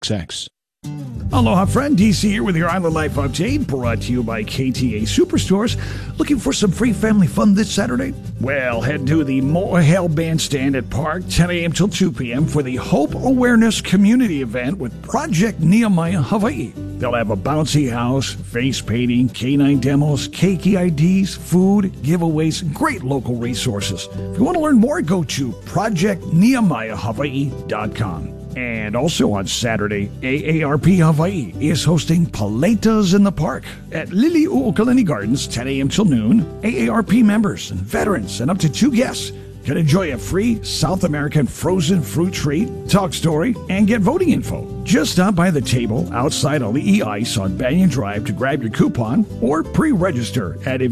Sex. Aloha, friend. DC here with your Island Life Update, brought to you by KTA Superstores. Looking for some free family fun this Saturday? Well, head to the Mo'ahel Bandstand at Park, 10 a.m. till 2 p.m. for the Hope Awareness Community Event with Project Nehemiah Hawaii. They'll have a bouncy house, face painting, canine demos, keiki IDs, food, giveaways, and great local resources. If you want to learn more, go to projectnehemiahhawaii.com. And also on Saturday, AARP Hawaii is hosting Paletas in the Park at Lili'uokalani Gardens, 10 a.m. till noon. AARP members and veterans and up to 2 guests can enjoy a free South American frozen fruit treat, talk story, and get voting info. Just stop by the table outside Ali'i Ice on Banyan Drive to grab your coupon or pre-register at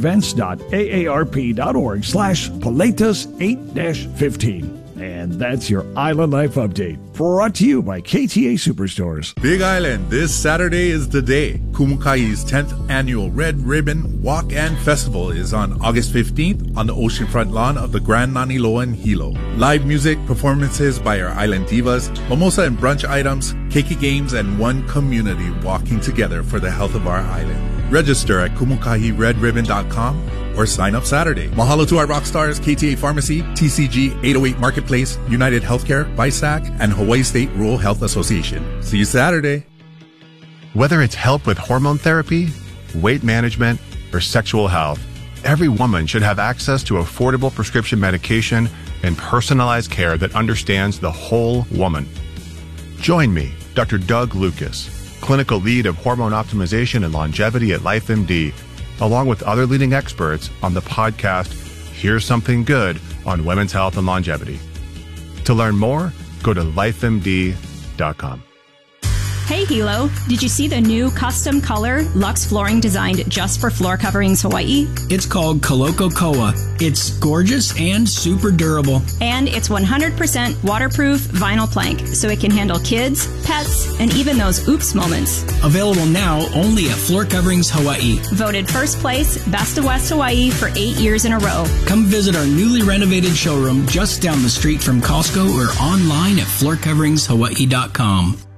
events.aarp.org/Paletas8-15. And that's your Island Life Update, brought to you by KTA Superstores. Big Island, this Saturday is the day. Kumukai's 10th annual Red Ribbon Walk and Festival is on August 15th on the oceanfront lawn of the Grand Naniloa in Hilo. Live music, performances by our island divas, mimosa and brunch items, keiki games, and one community walking together for the health of our island. Register at kumukairedribbon.com or sign up Saturday. Mahalo to our rock stars, KTA Pharmacy, TCG 808 Marketplace, United Healthcare, BISAC, and Hawaii State Rural Health Association. See you Saturday. Whether it's help with hormone therapy, weight management, or sexual health, every woman should have access to affordable prescription medication and personalized care that understands the whole woman. Join me, Dr. Doug Lucas, clinical lead of hormone optimization and longevity at LifeMD, along with other leading experts on the podcast, Here's Something Good on Women's Health and Longevity. To learn more, go to lifemd.com. Hey Hilo, did you see the new custom color Luxe flooring designed just for Floor Coverings Hawaii? It's called Koloko Koa. It's gorgeous and super durable. And it's 100% waterproof vinyl plank, so it can handle kids, pets, and even those oops moments. Available now only at Floor Coverings Hawaii. Voted first place, Best of West Hawaii for 8 years in a row. Come visit our newly renovated showroom just down the street from Costco or online at floorcoveringshawaii.com.